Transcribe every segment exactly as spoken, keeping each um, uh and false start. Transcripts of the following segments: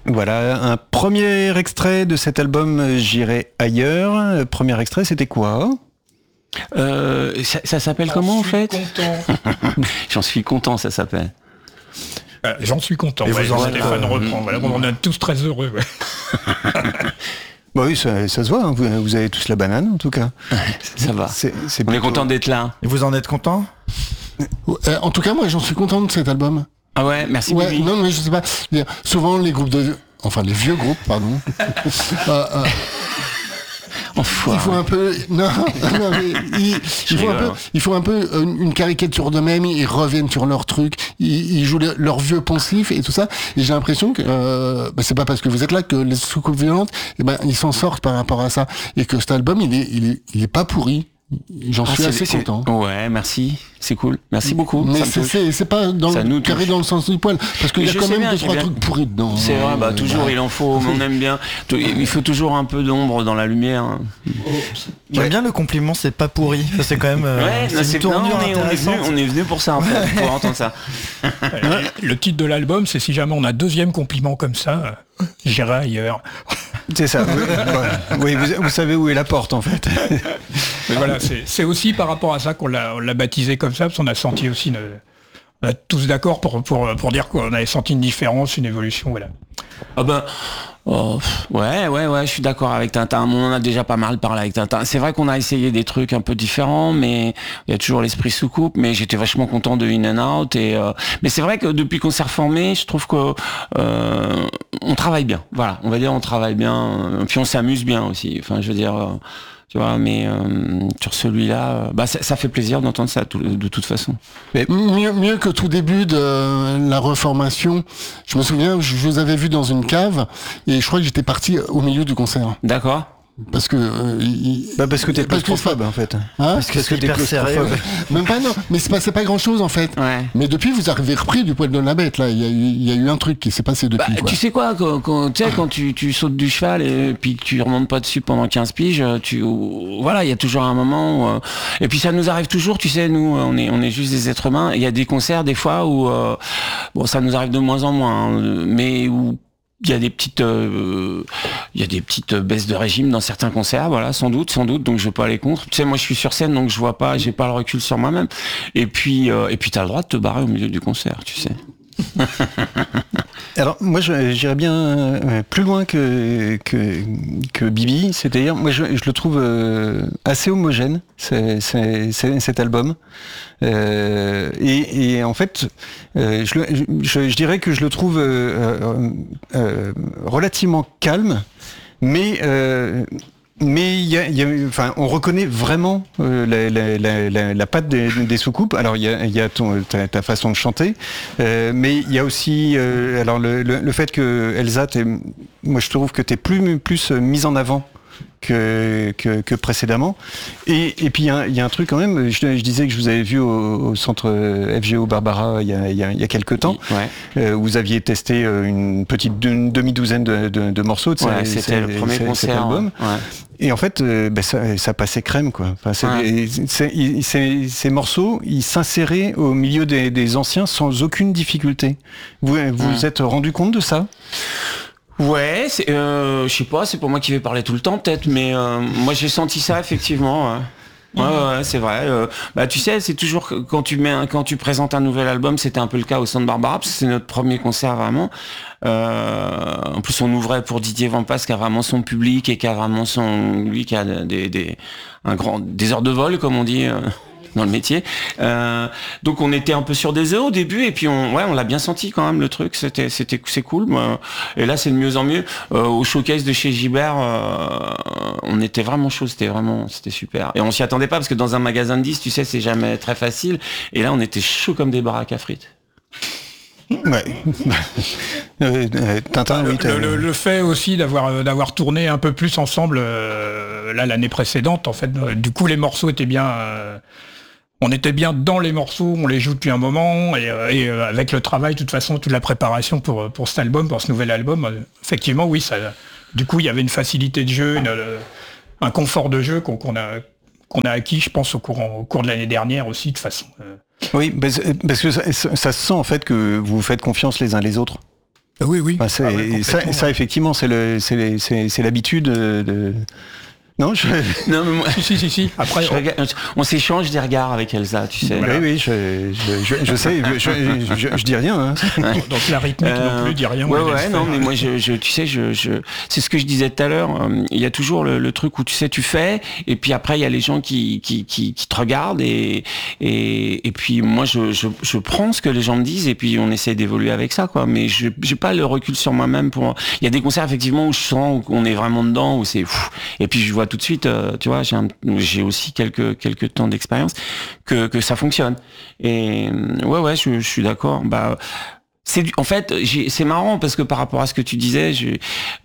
Voilà, un premier extrait de cet album J'irai ailleurs. Premier extrait, c'était quoi ? euh, Ça, ça s'appelle J'en comment en suis fait content. J'en suis content, ça s'appelle. Euh, J'en suis content. Et Ouais, vous en êtes, Stéphane euh, reprend. Voilà, on est tous très heureux. Ouais. Bah oui, ça, ça se voit, hein. vous, vous avez tous la banane en tout cas. Ça va. C'est, c'est On est plutôt- content d'être là. Et vous en êtes content ? Euh, en tout cas, moi, j'en suis content de cet album. Ah ouais, merci Ouais, Bibi. non, mais je sais pas. Je veux dire, souvent, les groupes de, enfin, les vieux groupes, pardon. euh, euh, Enfoiré. il faut un peu, non, non mais il, il faut un rigole, peu, hein. il faut un peu euh, une caricature d'eux-mêmes. Ils reviennent sur leur truc. Ils, ils jouent le- leur vieux poncif et tout ça. Et j'ai l'impression que euh, bah, c'est pas parce que vous êtes là que les soucoupes violentes, eh ben, ils s'en sortent par rapport à ça. Et que cet album, il est, il est, il est pas pourri. J'en Ah, suis c'est- assez c'est- content. Ouais, merci. C'est cool. Merci beaucoup. Mais Ça me c'est, touche. c'est, c'est pas dans Ça le nous carré touche. dans le sens du poil, parce qu'il Mais y a je quand sais même bien, deux j'ai trois bien. trucs pourris dedans. C'est vrai, bah Euh, toujours bah. il en faut, on aime bien. Il faut toujours un peu d'ombre dans la lumière. J'aime Ouais. bien le compliment, c'est pas pourri. Ça, c'est quand même euh, Ouais, c'est non, une c'est non, tournure on est, on est venu, intéressante. on est venu pour ça, en fait, pour entendre ça. Euh, Le titre de l'album, c'est si jamais on a deuxième compliment comme ça, euh, j'irai ailleurs. C'est ça. Oui, ouais. Oui, vous, vous savez où est la porte en fait. Mais voilà, c'est c'est aussi par rapport à ça qu'on l'a on l'a baptisé comme ça, parce qu'on a senti aussi, une, on a tous d'accord pour, pour, pour dire qu'on avait senti une différence, une évolution, voilà. Ah ben, oh, pff, ouais, ouais, ouais, je suis d'accord avec Tintin. On en a déjà pas mal parlé avec Tintin. C'est vrai qu'on a essayé des trucs un peu différents, mais il y a toujours l'esprit soucoupe. Mais j'étais vachement content de In and Out. Et euh, mais c'est vrai que depuis qu'on s'est reformé, je trouve que euh, on travaille bien. Voilà, on va dire on travaille bien. Puis on s'amuse bien aussi. Enfin, je veux dire. Euh, tu vois, mais euh, sur celui-là, euh, bah ça, ça fait plaisir d'entendre ça tout- de toute façon. Mieux, mieux que tout début de la reformation. Je me souviens, je vous avais vu dans une cave et je crois que j'étais parti au milieu du concert. D'accord. Parce que... euh, il- Bah parce que t'es parce que claustrophobe en fait. Hein Parce que c'est t'es hyper serré, claustrophobe. Même pas, non. Mais c'est passé pas grand chose en fait. Ouais. Mais depuis, vous avez repris du poil de la bête, là. Il y a eu, il y a eu un truc qui s'est passé depuis, Bah, quoi. tu sais quoi, quand, quand, tu sais, quand tu, tu sautes du cheval et puis que tu remontes pas dessus pendant quinze piges, tu, voilà, il y a toujours un moment où, euh, et puis ça nous arrive toujours, tu sais, nous, on est, on est juste des êtres humains. Il y a des concerts, des fois, où, euh, bon, ça nous arrive de moins en moins, hein, mais où il y a des petites, euh, il y a des petites baisses de régime dans certains concerts, voilà, sans doute, sans doute. Donc je veux pas aller contre. Tu sais, moi je suis sur scène, donc je vois pas, j'ai pas le recul sur moi-même. Et puis, euh, et puis t'as le droit de te barrer au milieu du concert, tu sais. Alors moi je- j'irais bien euh, plus loin que, que, que Bibi, c'est-à-dire moi je, je le trouve euh, assez homogène c'est, c'est, c'est, cet album euh, et, et en fait euh, je, le- je, je dirais que je le trouve euh, euh, euh, relativement calme mais euh, mais il y a, il y a, enfin, on reconnaît vraiment euh, la, la, la, la, la patte des, des soucoupes. Alors il y a, il y a ton, ta, ta façon de chanter, euh, mais il y a aussi, euh, alors le, le, le fait que Elsa, t'es, moi je trouve que t'es plus plus mise en avant que, que, que précédemment. Et, et puis il y, a, il y a un truc quand même. Je, je disais que je vous avais vu au, au centre F G O Barbara il y a, il y a, il y a quelques temps. Ouais. Euh, vous aviez testé une petite une demi-douzaine de, de, de morceaux de Ouais, ces- c'était ces- le premier ces- cet concert. album. Ouais. Et en fait, euh, ben ça, ça passait crème, quoi. Enfin, c'est, Ouais. c'est- il- c'est- ces morceaux, ils s'inséraient au milieu des, des anciens sans aucune difficulté. Vous vous Ouais. êtes rendu compte de ça ? Ouais, c'est, euh, je sais pas, c'est pour moi qui vais parler tout le temps peut-être, mais euh, moi j'ai senti ça effectivement. Ouais. Ouais, ouais, ouais, c'est vrai. Euh, bah, tu sais, c'est toujours que quand tu mets, un- quand tu présentes un nouvel album, c'était un peu le cas au Centre Barbara, parce que c'est notre premier concert vraiment. Euh, en plus, on ouvrait pour Didier Vampas, qui a vraiment son public et qui a vraiment son, lui, qui a des, des, un grand, des heures de vol, comme on dit. Euh, dans le métier. Euh, donc on était un peu sur des œufs au début et puis on, ouais, on l'a bien senti quand même le truc. C'était, c'était, c'est cool. Moi. Et là c'est de mieux en mieux. Euh, au showcase de chez Gibert, euh, on était vraiment chaud. C'était vraiment, c'était super. Et on s'y attendait pas parce que dans un magasin de disques, tu sais, c'est jamais très facile. Et là on était chaud comme des baraques à frites. Ouais. euh, euh, Tintin, oui. Le, le, le fait aussi d'avoir d'avoir tourné un peu plus ensemble euh, là l'année précédente, en fait, euh, du coup les morceaux étaient bien. Euh, on était bien dans les morceaux, on les joue depuis un moment, et, euh, et euh, avec le travail, de toute façon, toute la préparation pour, pour cet album, pour ce nouvel album, euh, effectivement, oui, ça, du coup, il y avait une facilité de jeu, une, euh, un confort de jeu qu'on, qu'on a, qu'on a acquis, je pense, au cours, au cours de l'année dernière aussi, de façon... Euh... Oui, parce, parce que ça, ça se sent en fait que vous vous faites confiance les uns les autres. Oui, oui. Enfin, c'est, Ah ouais, ça, complètement, ça, ouais. effectivement, c'est, le, c'est, les- c'est, c'est l'habitude de... de- Non, je... Non, mais moi, Si, si, si, si. Après, je regarde- on s'échange des regards avec Elsa, tu sais. Oui, oui, je, je, je, je sais, je, je, je, je dis rien. Hein. donc la rythmique Euh, non plus dit rien. Ouais, on les ouais, laisse non, faire. mais moi, je, je, tu sais, je, je, c'est ce que je disais tout à l'heure. euh, Il y a toujours le, le truc où tu sais, tu fais, et puis après, il y a les gens qui, qui, qui, qui te regardent, et, et, et puis moi, je, je, je prends ce que les gens me disent, et puis on essaie d'évoluer avec ça, quoi. Mais je, j'ai pas le recul sur moi-même pour. Il y a des concerts effectivement où je sens qu'on est vraiment dedans, où c'est. Pff, et puis je vois tout de suite, euh, tu vois, j'ai, un, j'ai aussi quelques quelques temps d'expérience que que ça fonctionne. Et ouais, ouais, je, je suis d'accord. Bah. C'est du, en fait, j'ai, c'est marrant parce que par rapport à ce que tu disais, j'ai,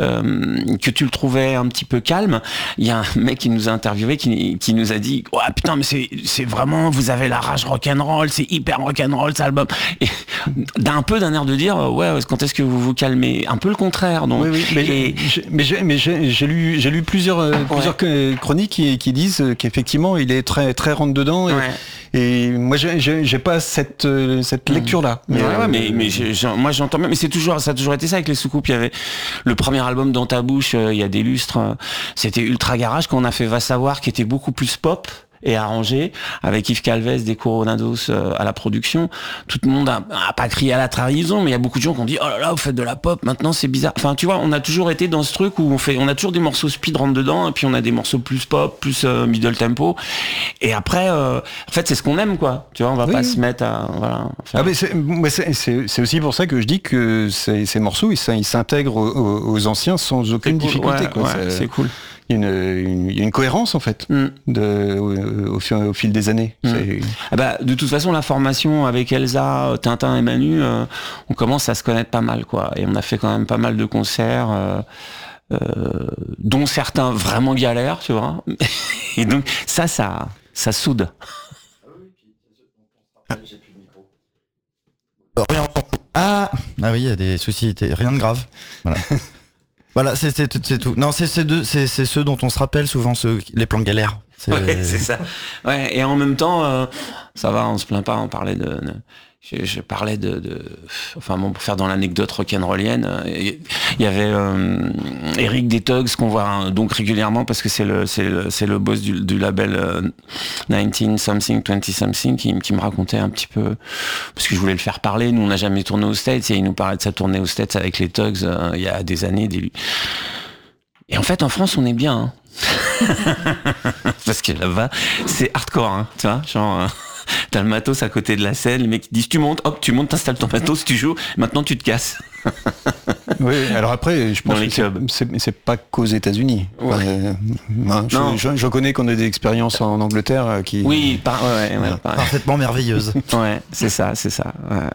euh, que tu le trouvais un petit peu calme. Il y a un mec qui nous a interviewé qui, qui nous a dit, ouais putain, mais c'est, c'est vraiment, vous avez la rage rock'n'roll, c'est hyper rock'n'roll cet album. Et d'un peu d'un air de dire, ouais, quand est-ce que vous vous calmez? Un peu le contraire. Donc, Oui, oui, mais, et, j'ai, mais, j'ai, mais j'ai, j'ai lu, j'ai lu plusieurs, euh, plusieurs ouais. chroniques qui, qui disent qu'effectivement, il est très, très rentre dedans. Et, ouais. et moi, j'ai, j'ai, j'ai pas cette, euh, cette lecture-là. Mais, mais, ouais, euh, mais, mais je, je, moi j'entends bien, mais c'est toujours, ça a toujours été ça avec les Soucoupes. Il y avait le premier album Dans ta bouche, euh, il y a des lustres, euh, c'était ultra garage. Quand on a fait Va savoir, qui était beaucoup plus pop et arrangé, avec Yves Calvez des Coronados euh, à la production, tout le monde a, a pas crié à la trahison, mais il y a beaucoup de gens qui ont dit oh là là, vous faites de la pop maintenant, c'est bizarre. Enfin tu vois, on a toujours été dans ce truc où on fait, on a toujours des morceaux speed rentre dedans, et puis on a des morceaux plus pop, plus euh, middle tempo, et après euh, en fait c'est ce qu'on aime, quoi, tu vois, on va oui, pas oui. se mettre à voilà faire... ah mais c'est, mais c'est, c'est, c'est aussi pour ça que je dis que ces, ces morceaux ils, ils s'intègrent aux, aux anciens sans aucune cool, difficulté, ouais, quoi. ouais, c'est, c'est cool. Il y a une, une, une cohérence en fait mm. de, au, au, fil, au fil des années. Mm. C'est... Ah bah, de toute façon, la formation avec Elsa, Tintin et Manu, euh, on commence à se connaître pas mal, quoi. Et on a fait quand même pas mal de concerts, euh, euh, dont certains vraiment galères, tu vois. Et donc ça, ça, ça soude. Ah, ah oui, il y a des soucis, rien de grave. Voilà. Voilà, c'est, c'est, c'est tout. Non, c'est, c'est, deux, c'est, c'est ceux dont on se rappelle souvent, ceux, les plans galères. C'est... Ouais, c'est ça. Ouais, et en même temps, euh, ça va, on se plaint pas, on parlait de... de je, je parlais de, de... Enfin bon, pour faire dans l'anecdote rock'n'rollienne, il y avait euh, Eric des Tugs qu'on voit hein, donc régulièrement parce que c'est le, c'est le, c'est le boss du, du label euh, dix-neuf something, vingt something qui, qui me racontait un petit peu, parce que je voulais le faire parler, nous on n'a jamais tourné aux States, et il nous parlait de sa tournée aux States avec les Tugs euh, il y a des années. Des... Et en fait en France on est bien, hein. Parce que là-bas c'est hardcore, hein, tu vois, genre... Euh... T'as le matos à côté de la scène, les mecs qui disent tu montes, hop, tu montes, t'installes ton matos, tu joues, maintenant tu te casses. Oui, alors après, je pense Dans les que c'est, clubs. c'est, c'est pas qu'aux États-Unis. Ouais. Euh, hein, je, Non. je, je connais qu'on a des expériences en Angleterre qui. Oui, par, ouais, ouais, ouais, Parfaitement merveilleuse. ouais, c'est ça, c'est ça. Ouais.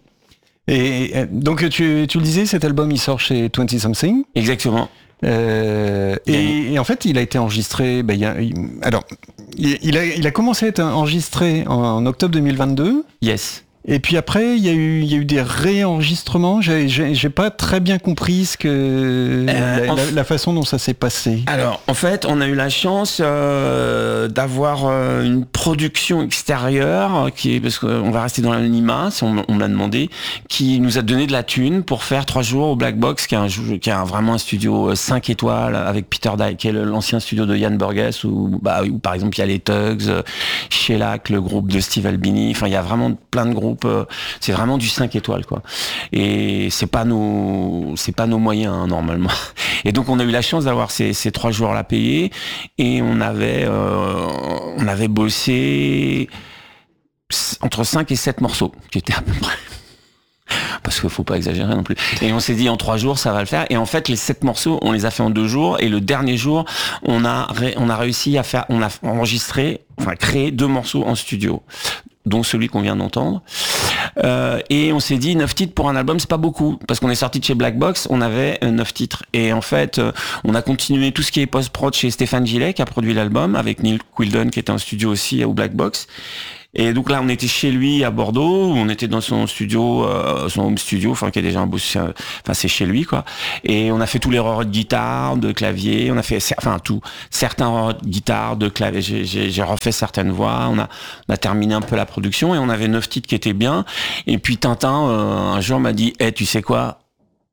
Et, et donc tu, tu le disais, cet album il sort chez vingt something. Exactement. Euh, et, et en fait, il a été enregistré. Ben, il y a, il, alors, il, il, a, il a commencé à être enregistré en, en octobre deux mille vingt-deux. Yes. Et puis après, il y a eu, il y a eu des réenregistrements. J'ai, j'ai, j'ai pas très bien compris ce que Euh, la, en la, f- la façon dont ça s'est passé. Alors, en fait, on a eu la chance euh, d'avoir euh, une production extérieure qui est, parce qu'on va rester dans l'anonymat, si on, on me l'a demandé, qui nous a donné de la thune pour faire trois jours au Black Box, qui est, un, qui est un, vraiment un studio cinq étoiles avec Peter Dye, qui est le, l'ancien studio de Yann Burgess, où, bah, où par exemple il y a les Tugs, euh, Shellac, le groupe de Steve Albini. Enfin, il y a vraiment plein de groupes. Euh, c'est vraiment du cinq étoiles, quoi. Et c'est pas nos, c'est pas nos moyens hein, normalement. Et donc on a eu la chance d'avoir ces, ces trois jours là payés, et on avait, euh, on avait bossé entre cinq et sept morceaux, qui étaient à peu près. Parce qu'il faut pas exagérer non plus. Et on s'est dit en trois jours ça va le faire. Et en fait les sept morceaux on les a fait en deux jours. Et le dernier jour on a ré- on a réussi à faire, on a enregistré, enfin créé deux morceaux en studio, dont celui qu'on vient d'entendre. Euh, et on s'est dit neuf titres pour un album c'est pas beaucoup, parce qu'on est sorti de chez Black Box, on avait euh, neuf titres. Et en fait euh, on a continué tout ce qui est post-prod chez Stéphane Gillet qui a produit l'album, avec Neil Quilden qui était en studio aussi au Black Box. Et donc là, on était chez lui à Bordeaux, on était dans son studio, euh, son home studio, enfin qui est déjà un beau, enfin c'est chez lui quoi. Et on a fait tous les erreurs de guitare, de clavier, on a fait, enfin tout, certains erreurs de guitare, de clavier. J'ai, j'ai, j'ai refait certaines voix, on a, on a terminé un peu la production et on avait neuf titres qui étaient bien. Et puis Tintin euh, un jour m'a dit, eh hey, tu sais quoi?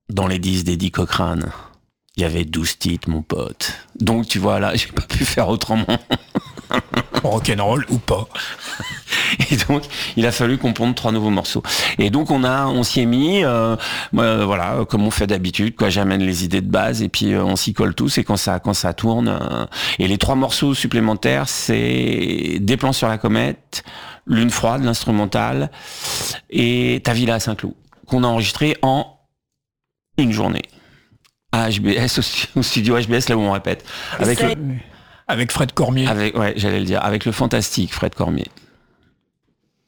dans les dix d'Eddie Cochrane, il y avait douze titres, mon pote. Donc, tu vois, là, j'ai pas pu faire autrement. Rock'n'roll ou pas. Et donc, il a fallu qu'on ponde trois nouveaux morceaux. Et donc, on a, on s'y est mis, euh, euh, voilà, comme on fait d'habitude, quoi. J'amène les idées de base et puis euh, on s'y colle tous. Et quand ça, quand ça tourne, euh, et les trois morceaux supplémentaires, c'est Des plans sur la comète, Lune froide, l'instrumental, et Ta villa à Saint-Cloud, qu'on a enregistré en une journée à H B S, au, au studio H B S, là où on répète, avec le, avec Fred Cormier. avec, ouais, j'allais le dire, avec le fantastique Fred Cormier.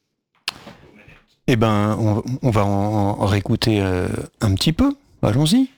Eh ben, on, on va en, en réécouter euh, un petit peu. Allons-y.